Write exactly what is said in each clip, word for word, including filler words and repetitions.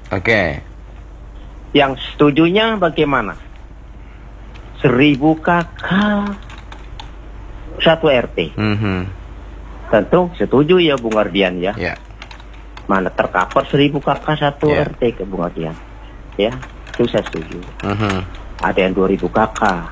Oke. Okay. Yang setujunya bagaimana? Seribu kakak satu R T. Mm-hmm. Tentu setuju ya Bung Ardian ya. Yeah. Mana tercover seribu kakak satu yeah. R T ke Bung Ardian. Ya, itu saya setuju. Mm-hmm. Ada yang dua ribu kakak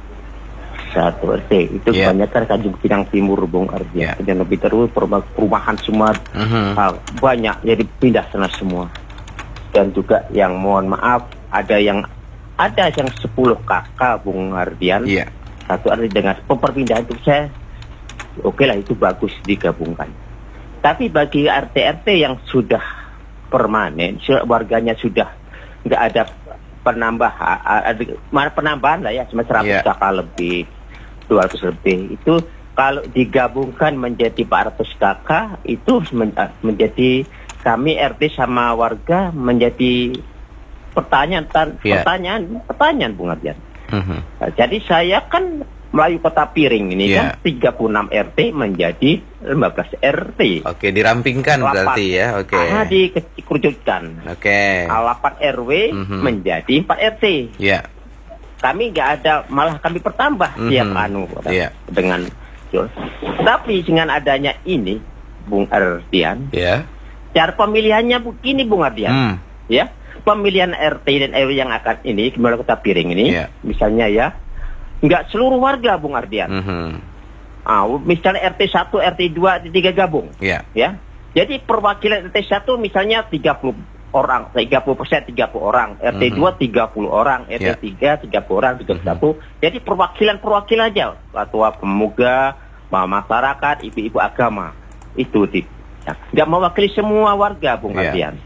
satu R T. Itu yeah. kebanyakan Tanjung Pinang Timur Bung Ardian. Yeah. Dan lebih terus perumahan semua mm-hmm. uh, banyak jadi pindah sana semua. Dan juga yang mohon maaf ada yang ada yang sepuluh kakak Bung Ardian. Yeah. Satu R T dengan perpindahan itu saya oke okay lah, itu bagus digabungkan. Tapi bagi R T R T yang sudah permanen, warganya sudah nggak ada penambahan, ada penambahan lah ya, cuma seratus yeah. kakak lebih, dua ratus lebih. Itu kalau digabungkan menjadi empat ratus kakak, itu menjadi kami R T sama warga menjadi pertanyaan, yeah. pertanyaan, pertanyaan Bung Ardian. Mm-hmm. Nah, jadi saya kan Melayu Kota Piring ini yeah. kan tiga puluh enam R T menjadi lima belas R T. Oke, dirampingkan delapan, berarti ya. Oke. Ah, dikerucutkan. Oke. delapan R W mm-hmm. menjadi empat R T. Iya. Yeah. Kami nggak ada, malah kami pertambah mm-hmm. tiap anu yeah. dengan. Tapi dengan adanya ini, Bung Ardian. Iya. Yeah. Cara pemilihannya begini, Bung Ardian. Mm. Ya, pemilihan R T dan R W yang akan ini Melayu Kota Piring ini, yeah. misalnya ya. Nggak seluruh warga Bung Ardian. Mm-hmm. Ah, misalnya R T satu, R T dua, R T tiga gabung. Yeah. Ya. Jadi perwakilan R T satu misalnya tiga puluh orang, tiga puluh persen tiga puluh orang, R T mm-hmm. dua tiga puluh orang, R T yeah. tiga tiga puluh orang, tiga puluh satu. Mm-hmm. Jadi perwakilan-perwakilan aja, ketua pemuda, masyarakat, ibu-ibu agama. Itu di ya. Nggak mewakili semua warga Bung yeah. Ardian.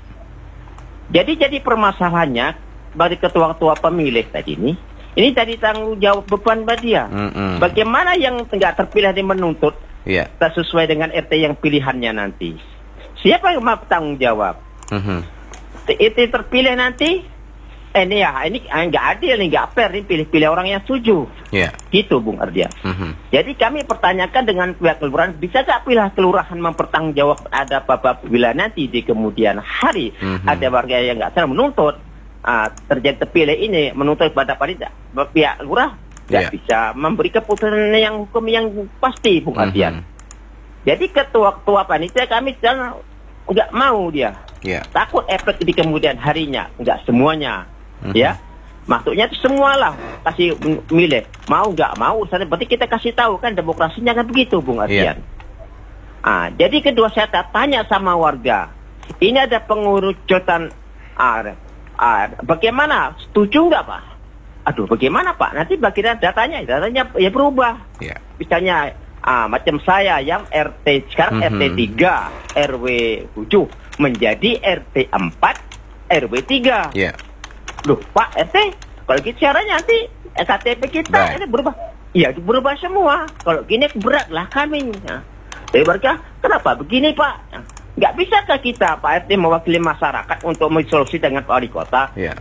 Jadi jadi permasalahannya bagi ketua-ketua pemilih tadi ini, ini tadi tanggung jawab beban dia. Mm-hmm. Bagaimana yang nggak terpilih di menuntut yeah. tak sesuai dengan R T yang pilihannya nanti? Siapa yang mau tanggung jawab? Mm-hmm. R T terpilih nanti, eh, ini ya ini nggak adil, ini nggak fair, ini pilih-pilih orang yang setuju. Yeah. Gitu Bung Ardian. Mm-hmm. Jadi kami pertanyakan dengan pihak kelurahan, bisa nggak pilih kelurahan mempertanggungjawab ada apa-apa bila nanti di kemudian hari mm-hmm. ada warga yang nggak salah menuntut. Uh, terjadi terpilih ini menuntut pada panitia pihak lurah tidak yeah. bisa memberi keputusan yang hukum yang pasti Bung Ardian. Mm-hmm. Jadi ketua-ketua panitia kami sedang nggak mau dia yeah. takut efek di kemudian harinya, nggak semuanya mm-hmm. ya maksudnya itu semualah kasih milih mau nggak mau urusannya, berarti kita kasih tahu kan demokrasinya kan begitu Bung Ardian. Yeah. Ah, jadi kedua saya tanya sama warga, ini ada pengurucutan ah, Ah, bagaimana? Setuju nggak Pak? Aduh, bagaimana Pak? Nanti bagian datanya, datanya ya berubah. Yeah. Misalnya, ah, macam saya yang R T sekarang mm-hmm. R T tiga, R W tujuh menjadi R T empat, R W tiga. Yeah. Loh Pak, R T, kalau gitu caranya nanti K T P kita right. ini berubah. Iya, berubah semua. Kalau gini berat lah kami. Nah, dari warga, kenapa begini Pak? Nah, nggak bisakah kita Pak R T mewakili masyarakat untuk mensolusi dengan Pak Wali Kota? Yeah.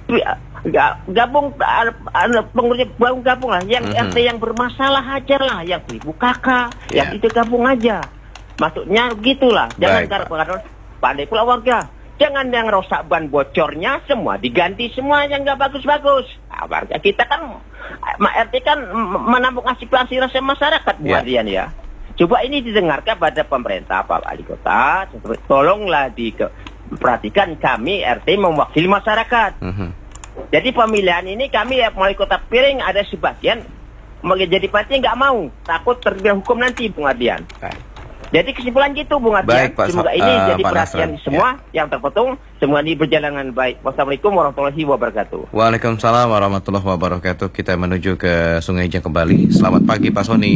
Nggak gabung, pengurusnya gabung lah. Yang mm-hmm. R T yang bermasalah aja lah, yang ibu kakak, yeah. yang itu gabung aja. Maksudnya gitulah. Jangan karena pandai pula warga. Jangan yang rusak ban bocornya semua diganti semua yang nggak bagus-bagus. Nah, warga kita kan, R T kan menampung aspirasi rasa masyarakat buat yeah. ya. Coba ini didengarkan pada pemerintah Pak Wali Kota, tolonglah diperhatikan kami R T mewakili masyarakat. Mm-hmm. Jadi pemilihan ini kami ya Wali Kota Piring ada sebagian menjadi partai nggak mau, takut terlibat hukum nanti Bung Ardian. Baik. Jadi kesimpulan gitu Bung Ardian. Baik, Pak, semoga ini uh, jadi Pak perhatian Nasran. Semua ya. Yang terpetung, semua ini berjalan dengan baik. Wassalamualaikum warahmatullahi wabarakatuh. Waalaikumsalam warahmatullahi wabarakatuh. Kita menuju ke Sungai Jang kembali. Selamat pagi Pak Soni.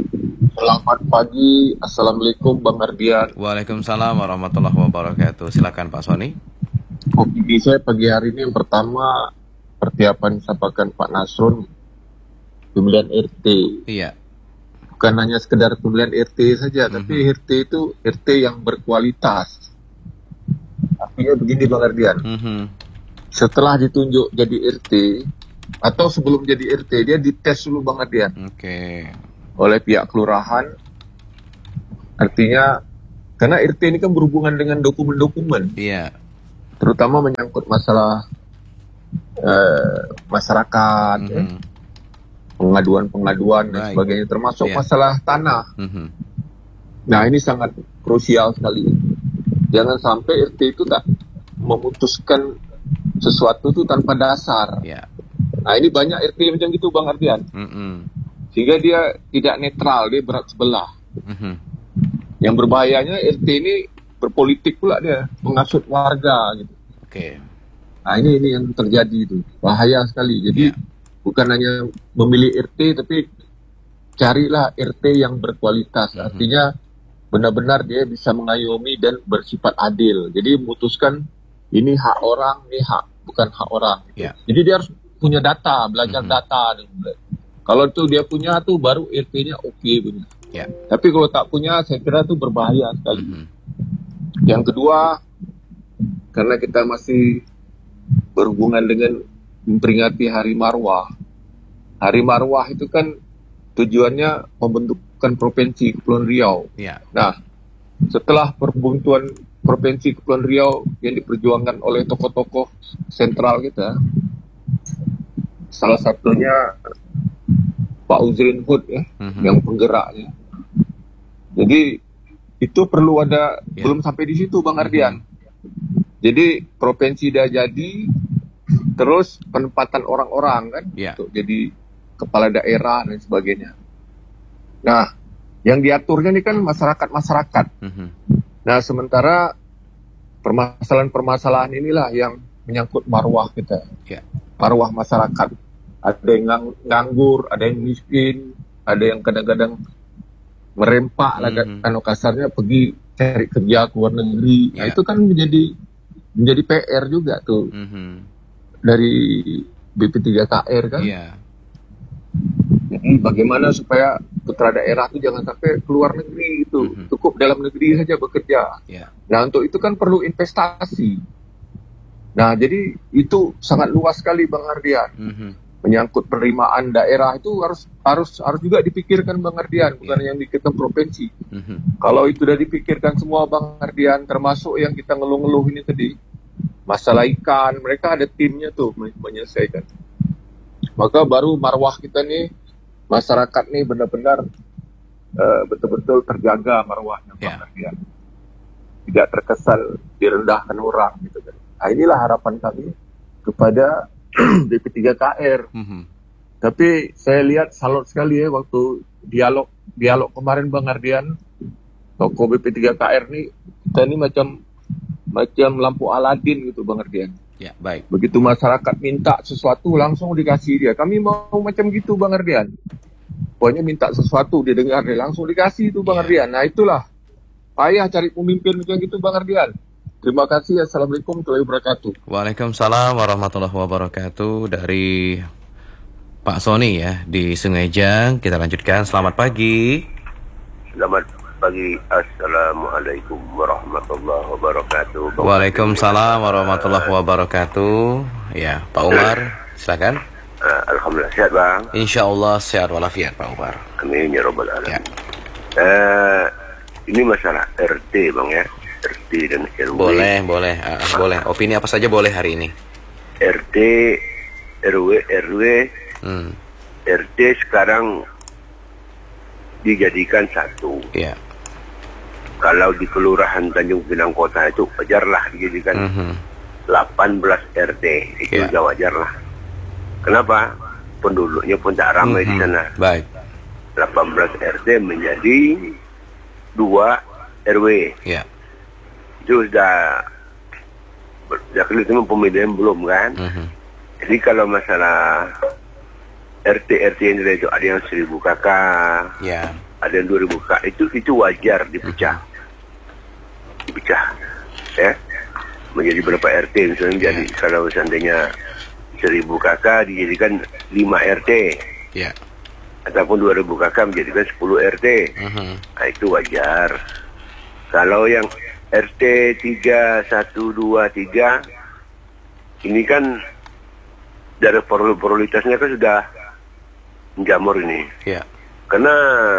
Selamat pagi, Assalamualaikum Bang Ardian. Waalaikumsalam warahmatullahi wabarakatuh. Silakan Pak Soni. Oke, saya pagi hari ini yang pertama seperti apa yang disampaikan Pak Nasrun, pemilihan R T. Iya. Bukan hanya sekedar pemilihan R T saja, mm-hmm. tapi R T itu R T yang berkualitas. Artinya begini Bang Ardian, mm-hmm. setelah ditunjuk jadi R T atau sebelum jadi R T dia dites dulu Bang Ardian. Oke. Okay. Oleh pihak kelurahan, artinya karena R T ini kan berhubungan dengan dokumen-dokumen. Iya. terutama menyangkut masalah uh, masyarakat, mm-hmm. ya, pengaduan-pengaduan dan right. sebagainya, termasuk yeah. masalah tanah. Mm-hmm. Nah, ini sangat krusial sekali. Jangan sampai R T itu tak memutuskan sesuatu itu tanpa dasar. Yeah. Nah, ini banyak R T macam gitu, Bang Ardian. Mm-hmm. Sehingga dia tidak netral, dia berat sebelah. Mm-hmm. Yang berbahayanya R T ini berpolitik pula, dia mengasut warga gitu. Oke. Okay. Nah, ini ini yang terjadi itu. Bahaya sekali. Jadi yeah. bukan hanya memilih R T, tapi carilah R T yang berkualitas. Mm-hmm. Artinya benar-benar dia bisa mengayomi dan bersifat adil. Jadi memutuskan ini hak orang, ini hak bukan hak orang. Yeah. Jadi dia harus punya data, belajar mm-hmm. data. Kalau itu dia punya tuh baru R T-nya oke okay punya. Yeah. Tapi kalau tak punya, saya kira itu berbahaya sekali. Mm-hmm. Yang kedua, karena kita masih berhubungan dengan memperingati Hari Marwah. Hari Marwah itu kan tujuannya pembentukan Provinsi Kepulauan Riau. Yeah. Nah, setelah pembentukan Provinsi Kepulauan Riau yang diperjuangkan oleh tokoh-tokoh sentral kita, salah satunya Pak Uzrin Hud ya, mm-hmm. yang penggeraknya. Jadi itu perlu ada, yeah. belum sampai di situ Bang Ardian. Mm-hmm. Jadi provinsi dah jadi, terus penempatan orang-orang kan, yeah. untuk jadi kepala daerah dan sebagainya. Nah, yang diaturnya ini kan masyarakat-masyarakat. Mm-hmm. Nah, sementara permasalahan-permasalahan inilah yang menyangkut marwah kita, yeah. marwah masyarakat. Ada yang ngang- nganggur, ada yang miskin, ada yang kadang-kadang merempak lah, mm-hmm. kan kasarnya pergi cari kerja ke luar negeri. Yeah. Nah, itu kan menjadi menjadi P R juga tuh, mm-hmm. dari B P tiga K R kan. Yeah. Jadi bagaimana supaya putra daerah itu jangan sampai keluar negeri itu, mm-hmm. cukup dalam negeri saja bekerja. Yeah. Nah, untuk itu kan perlu investasi. Nah, jadi itu sangat luas sekali Bang Ardian. Mm-hmm. Menyangkut penerimaan daerah itu harus harus harus juga dipikirkan Bang Ardian, bukan yeah. yang dipikirkan provinsi. Mm-hmm. Kalau itu sudah dipikirkan semua Bang Ardian, termasuk yang kita ngeluh-ngeluh ini tadi, masalah ikan, mereka ada timnya tuh menyelesaikan. Maka baru marwah kita nih, masyarakat nih benar-benar uh, betul-betul terjaga marwahnya Bang yeah. Ardian. Tidak terkesan direndahkan orang gitu kan. Nah, inilah harapan kami kepada B P tiga K R. Mm-hmm. Tapi saya lihat salut sekali ya waktu dialog dialog kemarin Bang Ardian, tokoh B P tiga K R nih, kita ini macam macam lampu Aladin gitu Bang Ardian. Ya, baik. Begitu masyarakat minta sesuatu langsung dikasih dia. Kami mau macam gitu Bang Ardian. Pokoknya minta sesuatu dia dengar dia langsung dikasih itu Bang ya. Ardian. Nah, itulah payah cari pemimpin macam gitu Bang Ardian. Terima kasih. Assalamualaikum warahmatullahi wabarakatuh. Waalaikumsalam warahmatullahi wabarakatuh. Dari Pak Sony ya di Sungai Jang. Kita lanjutkan. Selamat pagi. Selamat pagi. Assalamualaikum warahmatullahi wabarakatuh. Waalaikumsalam warahmatullahi wabarakatuh. Ya, Pak Umar, silakan. Uh, Alhamdulillah sehat Bang. Insya Allah sehat walafiat Pak Umar. Amin ya rabbal alamin. Ya. Uh, ini masalah R T Bang ya. R T dan R W. Boleh, boleh, uh, boleh. Opini apa saja boleh hari ini. R T, R W, R W. Hmm. R T sekarang dijadikan satu. Iya. Kalau di Kelurahan Tanjung Pinang Kota itu wajarlah dijadikan mm-hmm. delapan belas R T. Itu yeah. juga wajarlah. Kenapa? Penduduknya pun tak ramai mm-hmm. di sana. Baik. delapan belas R T menjadi dua R W. Iya. Itu sudah sudah kelihatan pemilihan belum kan? Mm-hmm. Jadi kalau masalah R T R T yang itu ada yang seribu kakak, yeah. ada yang dua ribu kakak, itu itu wajar dipecah, mm-hmm. dipecah, ya, menjadi berapa R T misalnya. Yeah. Jadi kalau seandainya seribu kakak dijadikan lima R T, yeah. ataupun dua ribu kakak menjadikan sepuluh R T, mm-hmm. nah, itu wajar. Kalau yang R T tiga, satu, dua, tiga ini kan dari prioritasnya kan sudah menjamur ini. Ya. Karena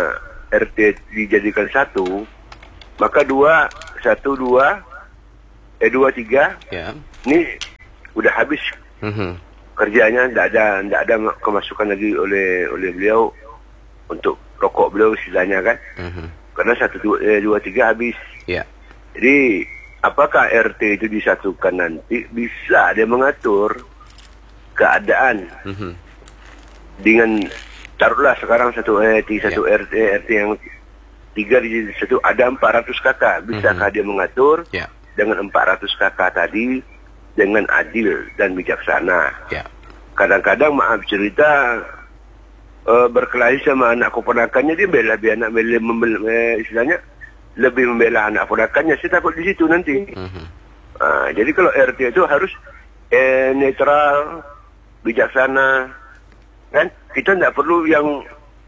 R T dijadikan satu, maka dua, satu, dua eh dua tiga, ya. Ini udah habis Mm-hmm. kerjanya, tidak ada tidak ada kemasukan lagi oleh oleh beliau untuk rokok beliau istilahnya kan. Mm-hmm. Karena satu dua, eh, dua tiga habis. Ya. Jadi apakah R T itu disatukan nanti bisa dia mengatur keadaan mm-hmm. dengan taruhlah sekarang satu R T satu yeah. R T R T yang tiga di satu ada empat ratus kakak, bisakah mm-hmm. dia mengatur yeah. dengan empat ratus kakak tadi dengan adil dan bijaksana? Yeah. Kadang-kadang maaf cerita uh, berkelahi sama anak keponakannya, dia bela biar anak bela, membela, eh, istilahnya lebih membela anak keponakannya. Saya takut di situ nanti. Mm-hmm. Uh, jadi kalau R T itu harus eh, netral, bijaksana, kan? Kita tidak perlu yang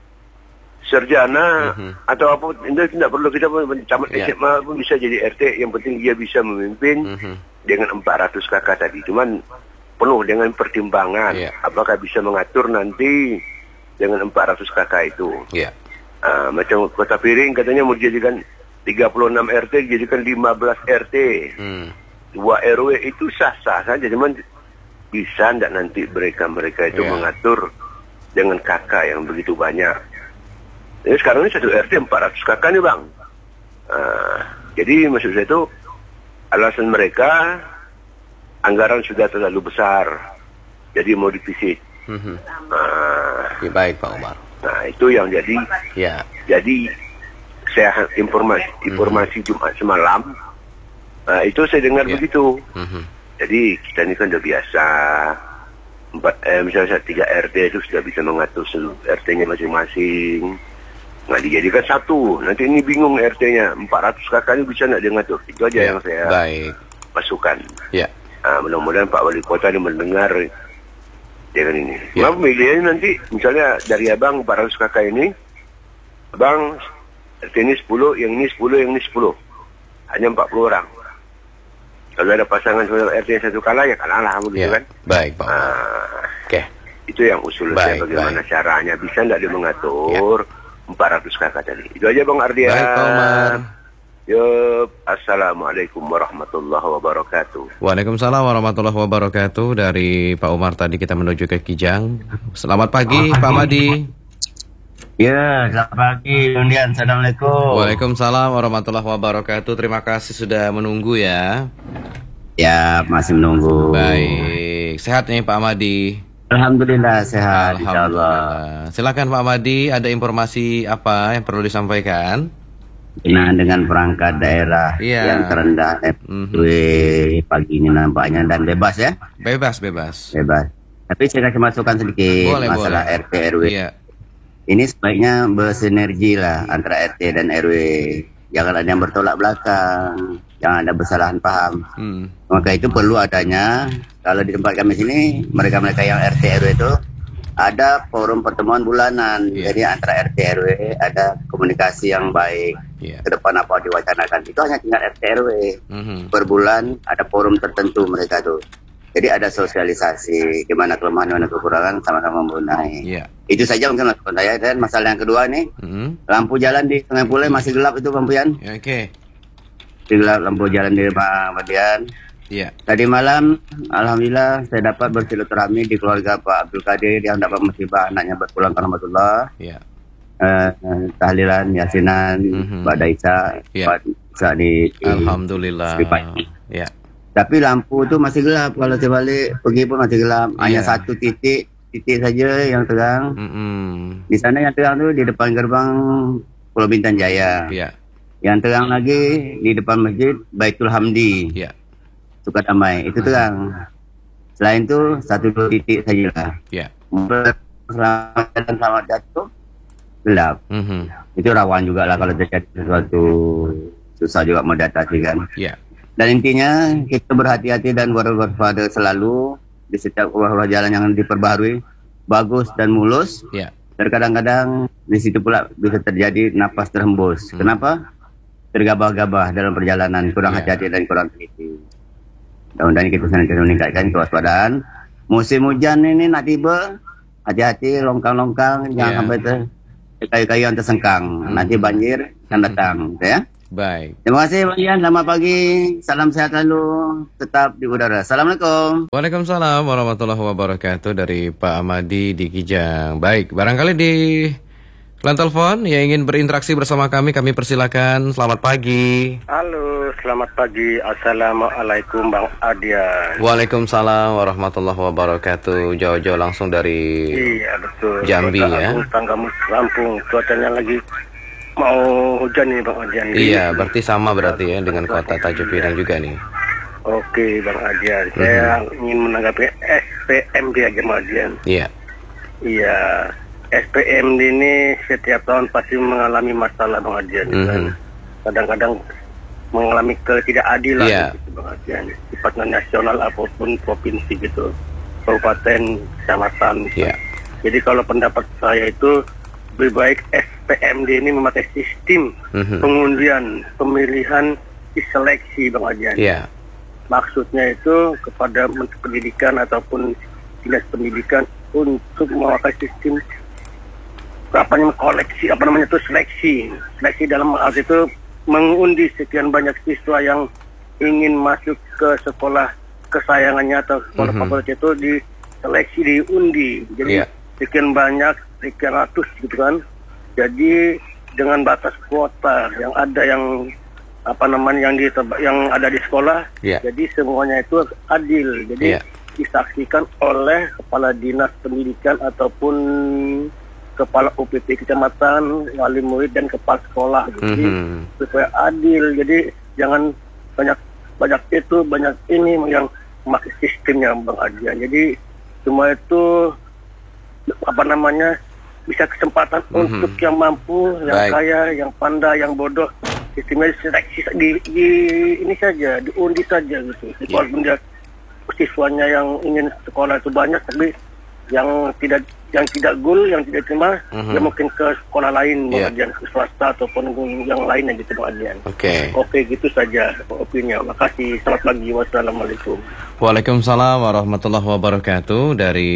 sarjana mm-hmm. atau apa, tidak perlu kita pun camat yeah. S M A pun bisa jadi R T. Yang penting dia bisa memimpin mm-hmm. dengan empat ratus kakak tadi. Cuman penuh dengan pertimbangan. Yeah. Apakah bisa mengatur nanti dengan empat ratus kakak itu? Yeah. Uh, macam Kota Piring katanya mau dijadikan tiga puluh enam R T, dijadikan lima belas R T. Mm. Dua R W itu sah-sah saja. Cuman bisa tidak nanti mereka-mereka itu yeah. mengatur dengan kakak yang begitu banyak. Jadi sekarang ini satu R T empat ratus kakak nih bang. Uh, jadi maksud saya itu alasan mereka anggaran sudah terlalu besar, jadi mau divisit. Mm-hmm. Uh, ya, baik Pak Umar. Nah itu yang jadi. Ya. Jadi saya informasi informasi mm-hmm. Jumat semalam uh, itu saya dengar yeah. begitu. Mm-hmm. Jadi kita ini kan udah biasa. Empat, eh, misalnya tiga R T itu sudah bisa mengatur seluruh R T-nya masing-masing. Nggak dijadikan satu. Nanti ini bingung R T-nya. empat ratus kakak ini bisa nggak dia ngatur? Itu aja ya, yang saya baik. masukkan. Ya. Nah, mudah-mudahan Pak Wali Kota ini mendengar dengan ini. Ya. Maaf, pemilihannya nanti misalnya dari abang empat ratus kakak ini, abang R T ini sepuluh, yang ini sepuluh, yang ini sepuluh. Hanya empat puluh orang. Kalau ada pasangan R T yang satu kalah, ya kalah lah, begitu ya. kan? Baik, Pak. Nah, oke. Okay. Itu yang usul baik, saya bagaimana baik. caranya. Bisa nggak dia mengatur ya. empat ratus kakak tadi. Itu aja Bang Ardian. Baik, Pak Umar. Yup. Assalamualaikum warahmatullahi wabarakatuh. Waalaikumsalam warahmatullahi wabarakatuh. Dari Pak Umar tadi kita menuju ke Kijang. Selamat pagi, oh, Pak Madi. Ya, selamat pagi, Undian. Assalamualaikum. Waalaikumsalam warahmatullahi wabarakatuh. Terima kasih sudah menunggu ya. Ya, masih menunggu. Baik, sehat nih Pak Madi. Alhamdulillah sehat. Alhamdulillah. Silakan Pak Madi, ada informasi apa yang perlu disampaikan? Nah, dengan perangkat daerah yeah. yang terendah F W mm-hmm. pagi ini nampaknya dan bebas ya? Bebas, bebas. Bebas. Tapi saya kasih masukan sedikit boleh, masalah boleh. R T R W. Yeah. Ini sebaiknya bersinergi lah antara R T dan R W. Jangan ada yang bertolak belakang, jangan ada kesalahan paham. Hmm. Maka itu perlu adanya, kalau di tempat kami sini, mereka-mereka yang R T R W itu ada forum pertemuan bulanan. Yeah. Jadi antara R T R W ada komunikasi yang baik. Yeah. Ke depan apa diwacanakan. Itu hanya tinggal R T R W. Mm-hmm. Per bulan ada forum tertentu mereka tuh. Jadi ada sosialisasi gimana kelemahan, gimana kekurangan, sama-sama membenahi. Yeah. Itu saja mungkin masukan saya. Dan masalah yang kedua nih, mm-hmm. lampu jalan di Sungai Pulai masih gelap itu Bang Pian. Yeah, Oke. Okay. Gelap lampu jalan di Pak Madian. Iya. Yeah. Tadi malam, alhamdulillah saya dapat bersilaturahmi di keluarga Pak Abdul Qadir yang dapat musibah anaknya berpulang ke rahmatullah. Iya. Yeah. Uh, tahlilan, yasinan, mm-hmm. Pak Daisa, yeah. Pak Isa di. Alhamdulillah. Iya. Yeah. Tapi lampu itu masih gelap. Kalau saya balik pergi pun masih gelap. Yeah. Hanya satu titik titik saja yang terang. Mm-hmm. Di sana yang terang tu di depan gerbang Pulau Bintan Jaya. Yeah. Yang terang lagi di depan masjid Baitul Hamdi. Yeah. Suka Damai. Itu terang. Selain itu satu dua titik sajalah. Yeah. Selamat dan selamat jatuh gelap. Mm-hmm. Itu rawan juga lah kalau terjadi sesuatu, susah juga mendatasi kan. Yeah. Dan intinya kita berhati-hati dan berwaspada selalu di setiap ruas jalan yang diperbaharui bagus dan mulus. Yeah. Dan kadang-kadang di situ pula bisa terjadi napas terhembus. Hmm. Kenapa? Tergabah-gabah dalam perjalanan, kurang yeah. hati-hati dan kurang teliti. Mudah-mudahan kita senantiasa meningkatkan kewaspadaan. Musim hujan ini nak tiba, hati-hati longkang-longkang, jangan yeah. sampai ter kayu-kayu yang tersengkang. Hmm. Nanti banjir akan datang, ya. Baik. Terima kasih Bang Ian, selamat pagi. Salam sehat selalu, tetap di udara. Assalamualaikum. Waalaikumsalam warahmatullahi wabarakatuh dari Pak Amadi di Kijang. Baik, barangkali di line telepon yang ingin berinteraksi bersama kami, kami persilakan. Selamat pagi. Halo, selamat pagi. Assalamualaikum Bang Adian. Waalaikumsalam warahmatullahi wabarakatuh. Jauh-jauh langsung dari Iya betul. Jambi ya. Tanggamus Lampung, cuacanya lagi mau hujan nih Bang Adian. Iya, berarti sama berarti ya dengan kota Tanjung Pinang juga nih. Oke Bang Adian, mm-hmm. saya ingin menanggapi S P M D aja Bang Adian. Iya. Iya, S P M D ini setiap tahun pasti mengalami masalah Bang Adian. Mm-hmm. Kadang-kadang mengalami ketidakadilan yeah. gitu Bang Adian. Sifatnya nasional apapun provinsi gitu, kabupaten, kecamatan. Iya. Jadi kalau pendapat saya itu lebih baik S P M D ini memakai sistem mm-hmm. pengundian, pemilihan, diseleksi Bang Adian. Yeah. Maksudnya itu kepada Menteri Pendidikan ataupun Dinas Pendidikan untuk memakai sistem apa namanya koleksi, apa namanya itu seleksi. Seleksi dalam hal itu mengundi sekian banyak siswa yang ingin masuk ke sekolah kesayangannya atau sekolah mm-hmm. favorit itu diseleksi, diundi. Jadi yeah. sekian banyak, sekian ratus gitu kan. Jadi dengan batas kuota yang ada yang apa namanya yang di yang ada di sekolah, yeah. jadi semuanya itu adil. Jadi yeah. disaksikan oleh kepala dinas pendidikan ataupun kepala U P P kecamatan, wali murid dan kepala sekolah. Jadi mm-hmm. supaya adil. Jadi jangan banyak banyak itu banyak ini yang memakai sistemnya Bang Adian. Jadi semua itu apa namanya bisa kesempatan mm-hmm. untuk yang mampu, yang Baik. kaya, yang pandai, yang bodoh. Sistemnya seleksi di, di ini saja, diundi saja gitu. Yeah. Walaupun dia siswanya yang ingin sekolah itu banyak, tapi yang tidak yang tidak gul, yang tidak terima, mm-hmm. dia mungkin ke sekolah lain, yeah. Bang Adian, ke swasta ataupun yang lainnya gitu Bang Adian. Oke. Okay. Oke, gitu saja opininya. Makasih. Selamat pagi. Wassalamualaikum. Waalaikumsalam warahmatullahi wabarakatuh dari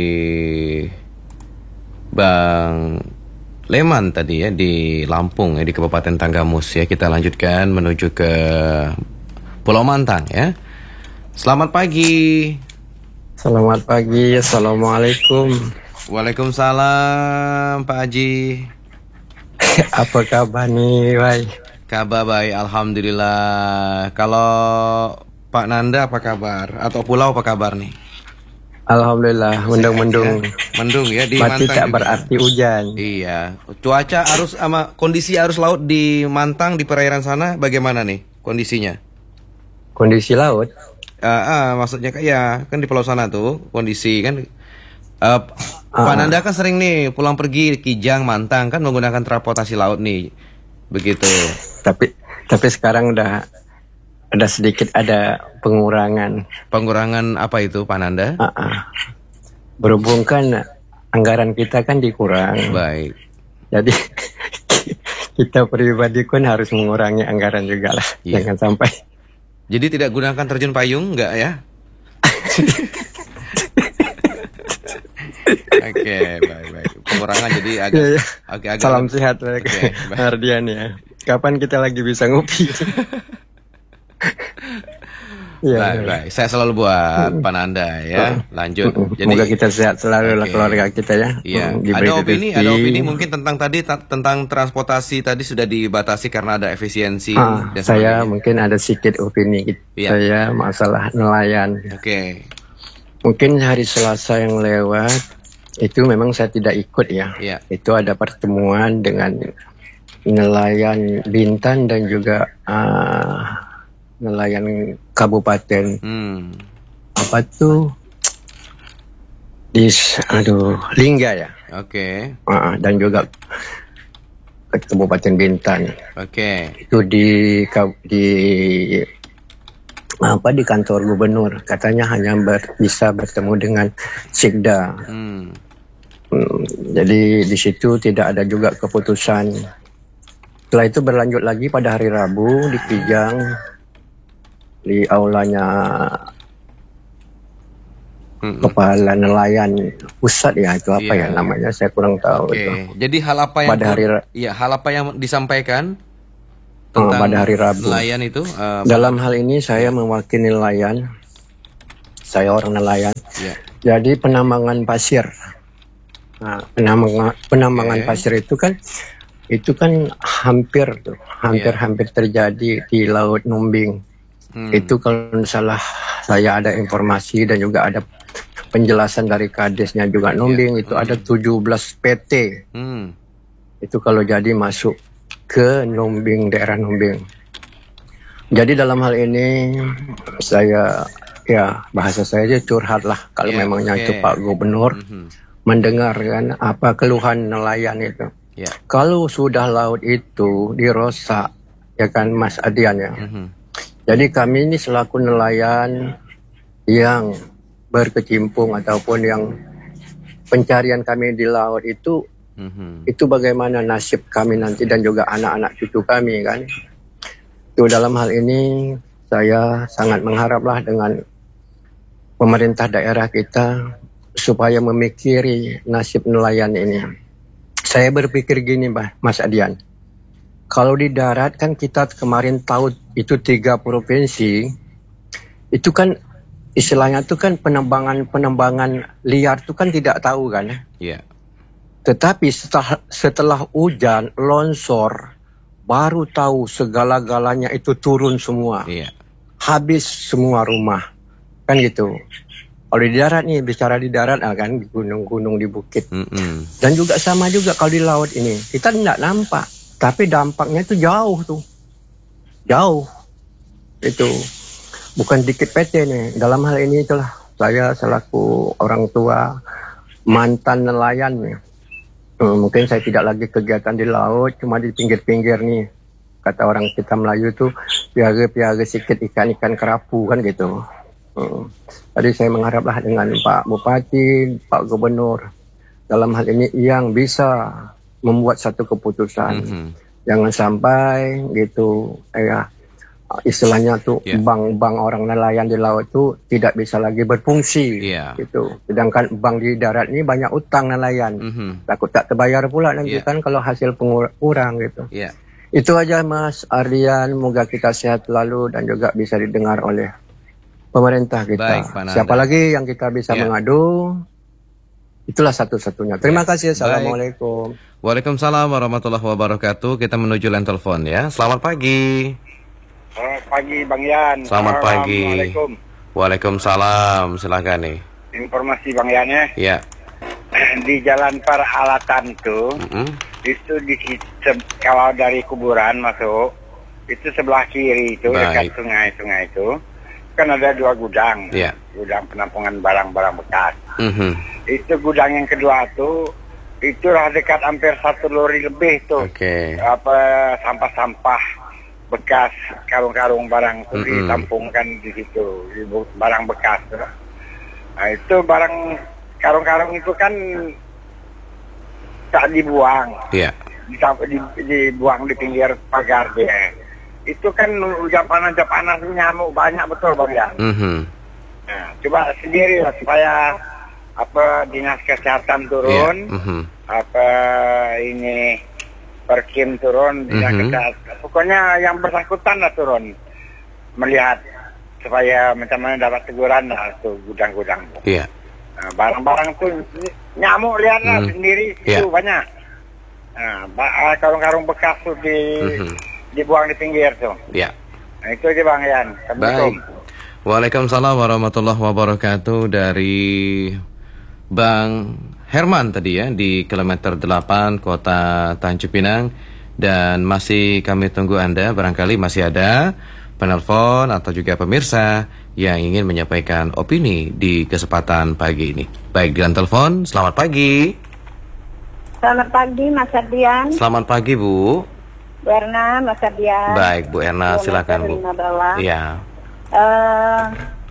Bang Leman tadi ya di Lampung ya, di Kabupaten Tanggamus ya. Kita lanjutkan menuju ke Pulau Mantang ya. Selamat pagi. Selamat pagi. Assalamualaikum. Waalaikumsalam Pak Haji. Apa kabar nih, Wai? Kabar baik, alhamdulillah. Kalau Pak Nanda apa kabar? Atau pulau apa kabar nih? Alhamdulillah, mendung-mendung. Ya? Mendung ya di Mati Mantang. Tak juga. berarti hujan. Iya. Cuaca arus sama kondisi arus laut di Mantang di perairan sana bagaimana nih kondisinya? Kondisi laut? Uh, uh, maksudnya ya kan di pulau sana tuh kondisi kan. Uh, uh. Pak Nanda kan sering nih pulang pergi Kijang, Mantang kan menggunakan transportasi laut nih, begitu. Tapi tapi sekarang udah ada sedikit ada pengurangan. Pengurangan apa itu Pak Nanda? Uh -uh. Berhubung kan anggaran kita kan dikurang. Baik. Jadi kita pribadi kan harus mengurangi anggaran juga lah. Yeah. Jangan sampai. Jadi tidak gunakan terjun payung enggak ya? Oke, okay, baik-baik. Pengurangan jadi agak, ya, ya. agak, agak Salam sehat baik. Okay, Ardian ya. Kapan kita lagi bisa ngopi? Ya, baik, ya. baik. Saya selalu buat uh, Pananda ya. Lanjut. Uh, Jadi semoga kita sehat selalu lah okay. keluarga kita ya. Iya. Uh, ada opini, ada opini mungkin tentang tadi tentang transportasi tadi sudah dibatasi karena ada efisiensi. Uh, dan saya mungkin ada sedikit opini ya. Saya masalah nelayan. Oke. Okay. Mungkin hari Selasa yang lewat itu memang saya tidak ikut ya. ya. Itu ada pertemuan dengan nelayan Bintan dan juga uh, nelayan kabupaten hmm. apa tuh di aduh Lingga ya. Oke. Okay. Uh, dan juga Kabupaten Bintan. Oke. Okay. Itu di di apa di kantor gubernur katanya hanya ber, bisa bertemu dengan Sikda. Hmm. Hmm, jadi di situ tidak ada juga keputusan. Setelah itu berlanjut lagi pada hari Rabu di Kijang di aulanya hmm. kepala nelayan pusat ya itu apa yeah. ya namanya saya kurang tahu okay. itu. Jadi hal apa yang pada hari ya hal apa yang disampaikan? tentang pada hari Rabu. Nelayan itu? Uh, Dalam hal ini saya mewakili nelayan. Saya orang nelayan. Yeah. Jadi penambangan pasir. Nah, penambangan penambangan okay. pasir itu kan itu kan hampir tuh, hampir-hampir yeah. terjadi di Laut Numbing. Hmm. Itu kalau salah saya ada informasi dan juga ada penjelasan dari kadesnya juga Numbing yeah. itu hmm. ada tujuh belas P T. Hmm. Itu kalau jadi masuk ke Numbing, daerah Numbing. Jadi dalam hal ini saya ya bahasa saya aja curhat lah kalau yeah, memangnya okay. itu Pak Gubernur mm-hmm. mendengar kan apa keluhan nelayan itu. Yeah. Kalau sudah laut itu dirosak ya kan Mas Adian ya. Mm-hmm. Jadi kami ini selaku nelayan yang berkecimpung ataupun yang pencarian kami di laut itu mm-hmm. itu bagaimana nasib kami nanti dan juga anak-anak cucu kami kan. Itu dalam hal ini saya sangat mengharaplah dengan pemerintah daerah kita supaya memikiri nasib nelayan ini. Saya berpikir gini, Mas Adian. Kalau di darat kan kita kemarin tahu itu tiga provinsi, itu kan istilahnya itu kan penambangan-penambangan liar itu kan tidak tahu kan. Iya. Yeah. Tetapi setelah, setelah hujan, longsor, baru tahu segala-galanya itu turun semua. Iya. Yeah. Habis semua rumah. Kan gitu. Kalau di darat nih, bicara di darat ah, kan di gunung-gunung, di bukit. Mm-hmm. Dan juga sama juga kalau di laut ini. Kita tidak nampak. Tapi dampaknya itu jauh tuh. Jauh. Itu. Bukan dikit P T nih. Dalam hal ini itulah. Saya selaku orang tua, mantan nelayan nih. Hmm, mungkin saya tidak lagi kegiatan di laut. Cuma di pinggir-pinggir nih. Kata orang kita Melayu tuh, piaga-piaga sikit ikan-ikan kerapu kan gitu. Hmm. Tadi saya mengharaplah dengan Pak Bupati, Pak Gubernur dalam hal ini yang bisa membuat satu keputusan. Mm-hmm. Jangan sampai gitu ya istilahnya tuh yeah. bank-bank orang nelayan di laut itu tidak bisa lagi berfungsi yeah. gitu. Sedangkan bank di darat ini banyak utang nelayan. Mm-hmm. Takut tak terbayar pula nanti yeah. kan kalau hasil pengurang gitu. Yeah. Itu aja Mas Ardian, moga kita sehat selalu dan juga bisa didengar oleh pemerintah kita. Baik, siapa lagi yang kita bisa ya. mengadu? Itulah satu-satunya. Terima ya. kasih. Assalamualaikum. Waalaikumsalam warahmatullahi wabarakatuh. Kita menuju line telepon ya. Selamat pagi. Selamat pagi Bang Yan. Selamat pagi. Assalamualaikum. Waalaikumsalam. Silakan nih. Informasi Bang Yan ya. Ya. Di Jalan Peralatan itu, mm-hmm. itu di kalau dari kuburan masuk, itu sebelah kiri itu Baik. dekat sungai-sungai itu. Kan ada dua gudang, yeah. gudang penampungan barang-barang bekas. Mm-hmm. Itu gudang yang kedua tuh, itu lah dekat hampir satu lori lebih tuh. Okay. Apa sampah-sampah bekas, karung-karung barang itu mm-hmm. ditampungkan di situ, di barang bekas. Nah itu barang karung-karung itu kan tak dibuang, yeah. di, dibuang di pinggir pagar dia. Itu kan hujan panas-hujan panas nyamuk banyak betul Bang ya. Mm-hmm. Nah, coba sendiri lah supaya apa dinas kesehatan turun, yeah. mm-hmm. apa ini Perkim turun, dinas mm-hmm. kesehatan. Pokoknya yang bersangkutan lah turun melihat supaya macam-mana dapat teguran lah tuh gudang-gudang. Iya. Yeah. Nah, barang-barang tuh nyamuk lihatlah mm. sendiri itu yeah. banyak. Nah, karung-karung bekas tuh di mm-hmm. dibuang di pinggir tuh. Ya. Nah, itu aja Bang Yan. Assalamualaikum. Waalaikumsalam warahmatullahi wabarakatuh. Dari Bang Herman tadi ya di kilometer delapan Kota Tanjung Pinang. Dan masih kami tunggu Anda, barangkali masih ada penelpon atau juga pemirsa yang ingin menyampaikan opini di kesempatan pagi ini. Baik, dengan telepon. Selamat pagi. Selamat pagi Mas Ardian. Selamat pagi Bu. Bu Erna, Mas Ardian. Baik, Bu Erna, silakan Bu. Iya. Uh,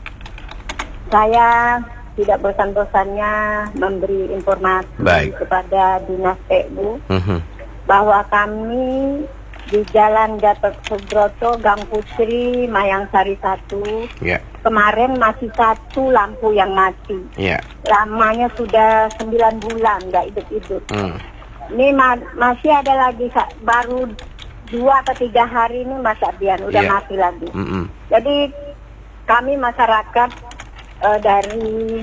saya tidak bosan-bosannya memberi informasi Baik. kepada Dinas P U uh-huh. bahwa kami di Jalan Gatot Subroto, Gang Putri, Mayangsari satu, yeah. kemarin masih satu lampu yang mati. Yeah. Lamanya sudah sembilan bulan, nggak hidup-hidup. Mm. Ini ma- masih ada lagi baru dua atau tiga hari ini Mas Ardian udah yeah. mati lagi. Mm-hmm. Jadi kami masyarakat uh, dari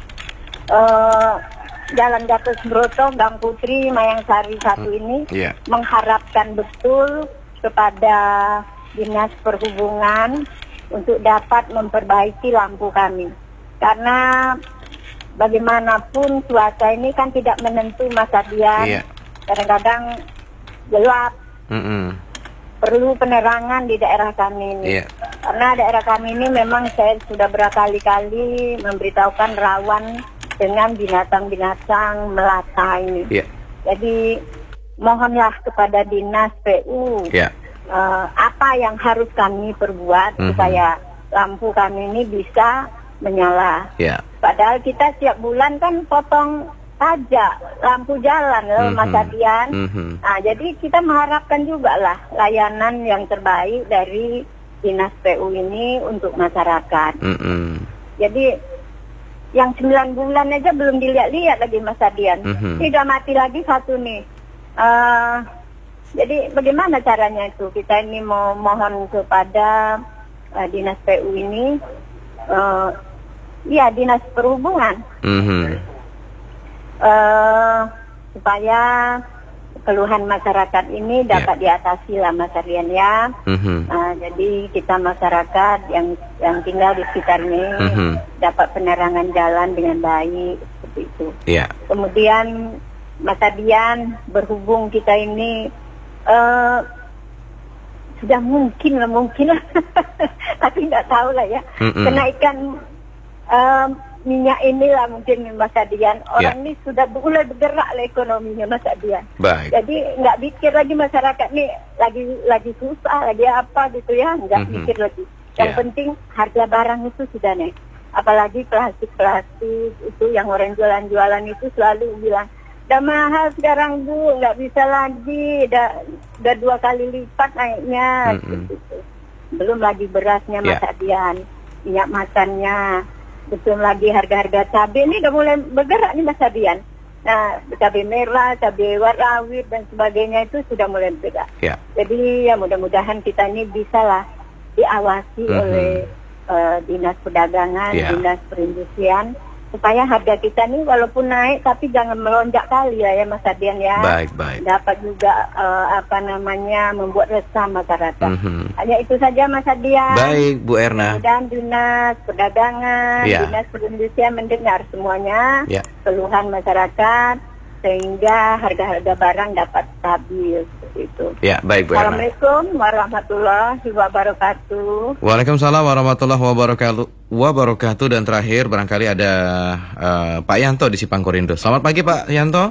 uh, Jalan Gatot Subroto, Gang Putri, Mayang Sari satu mm. ini yeah. mengharapkan betul kepada Dinas Perhubungan untuk dapat memperbaiki lampu kami. Karena bagaimanapun cuaca ini kan tidak menentu Mas Ardian. Yeah. Kadang-kadang gelap. Mm-mm. Perlu penerangan di daerah kami ini. Yeah. Karena daerah kami ini memang saya sudah berkali-kali memberitahukan rawan dengan binatang-binatang melata ini. Yeah. Jadi mohonlah kepada Dinas P U yeah. uh, apa yang harus kami perbuat mm-hmm. supaya lampu kami ini bisa menyala. Yeah. Padahal kita setiap bulan kan potong saja lampu jalan loh mm-hmm. Mas Ardian. Mm-hmm. Nah, jadi kita mengharapkan juga lah layanan yang terbaik dari Dinas P U ini untuk masyarakat. Mm-hmm. Jadi yang sembilan bulan aja belum dilihat-lihat lagi Mas Ardian. Mm-hmm. Tidak mati lagi satu nih. Uh, jadi bagaimana caranya itu? Kita ini mau mohon kepada uh, Dinas P U ini, uh, ya Dinas Perhubungan. Mm-hmm. Uh, supaya keluhan masyarakat ini dapat yeah. diatasi lah Mas Ardian ya. Mm-hmm. Uh, jadi kita masyarakat yang yang tinggal di sekitar ini mm-hmm. dapat penerangan jalan dengan baik seperti itu. Yeah. Kemudian Mas Ardian, berhubung kita ini uh, sudah mungkin lah mungkin lah tapi nggak tahu lah ya mm-hmm. kenaikan uh, minyak inilah mungkin Mas Ardian. Orang yeah. ini sudah mulai bergerak lah ekonominya Mas Ardian. Baik. Jadi nggak pikir lagi masyarakat nih lagi lagi susah, lagi apa gitu ya, nggak mm-hmm. pikir lagi. Yang yeah. penting harga barang itu sudah naik. Apalagi plastik-plastik itu yang orang jualan-jualan itu selalu bilang, udah mahal sekarang Bu, nggak bisa lagi, udah, udah dua kali lipat naiknya. Mm-hmm. Gitu. Belum lagi berasnya Mas yeah. Ardian, minyak makannya. Betul lagi harga-harga cabai ini udah mulai bergerak nih Mas Ardian. Nah, cabai merah, cabai rawit dan sebagainya itu sudah mulai bergerak. Yeah. Jadi ya mudah-mudahan kita ini bisalah diawasi mm-hmm. oleh uh, Dinas Perdagangan, yeah. Dinas Perindustrian, supaya harga kita ini walaupun naik tapi jangan melonjak kali ya, ya Mas Ardian ya. Baik, baik. Dapat juga uh, apa namanya membuat resah masyarakat. Mm-hmm. Hanya itu saja Mas Ardian. Baik, Bu Erna. Dan Dinas Perdagangan, yeah. Dinas Perindustrian mendengar semuanya yeah. keluhan masyarakat sehingga harga-harga barang dapat stabil seperti itu. Ya, baik Bu Erna. Assalamualaikum warahmatullahi wabarakatuh. Waalaikumsalam warahmatullahi wabarakatuh. Wabarakatuh. Dan terakhir barangkali ada uh, Pak Yanto di Sipangkorindo. Selamat pagi Pak Yanto.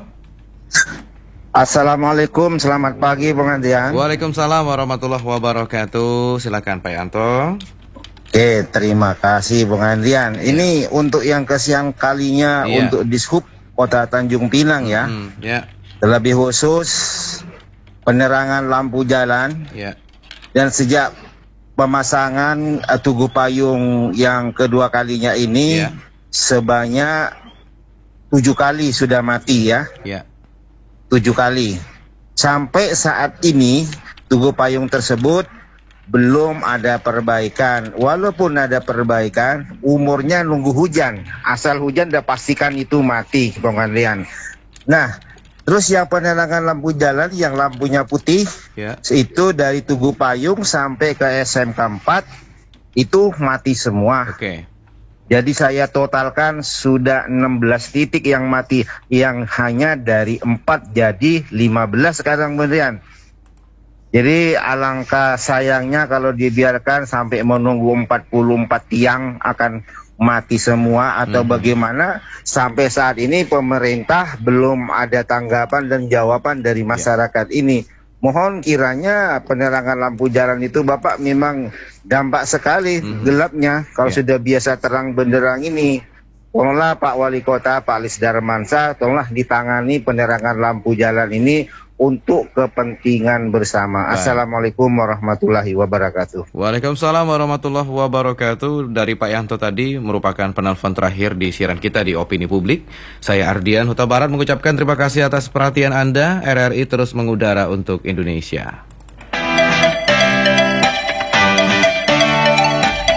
Assalamualaikum, selamat pagi Bung Andian. Waalaikumsalam warahmatullahi wabarakatuh. Silakan Pak Yanto. Oke, terima kasih Bung Andian. Ini untuk yang kesian kalinya yeah. untuk Dishub Kota Tanjung Pinang ya. Mm, yeah. Terlebih khusus penerangan lampu jalan. Yeah. Dan sejak pemasangan uh, tugu payung yang kedua kalinya ini yeah. sebanyak tujuh kali sudah mati ya. Yeah. Tujuh kali. Sampai saat ini tugu payung tersebut belum ada perbaikan. Walaupun ada perbaikan, umurnya nunggu hujan. Asal hujan udah pastikan itu mati, Bung Andrian. Nah, terus yang penerangan lampu jalan yang lampunya putih, yeah. itu dari Tugu Payung sampai ke S M K empat itu mati semua. Oke. Okay. Jadi saya totalkan sudah enam belas titik yang mati, yang hanya dari empat jadi lima belas sekarang, Bung Andrian. Jadi alangkah sayangnya kalau dibiarkan sampai menunggu empat puluh empat tiang akan mati semua atau hmm. bagaimana. Sampai saat ini pemerintah belum ada tanggapan dan jawaban dari masyarakat ya. Ini. Mohon kiranya penerangan lampu jalan itu Bapak memang dampak sekali hmm. gelapnya. Kalau ya. Sudah biasa terang benderang ini, tolonglah Pak Wali Kota, Pak Lis Darmansa, tolonglah ditangani penerangan lampu jalan ini untuk kepentingan bersama. Baik. Assalamualaikum warahmatullahi wabarakatuh. Waalaikumsalam warahmatullahi wabarakatuh. Dari Pak Yanto tadi merupakan penelpon terakhir di siaran kita di Opini Publik. Saya Ardian Huta Barat mengucapkan terima kasih atas perhatian Anda. R R I terus mengudara untuk Indonesia.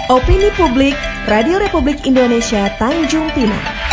Opini Publik Radio Republik Indonesia Tanjung Pinang.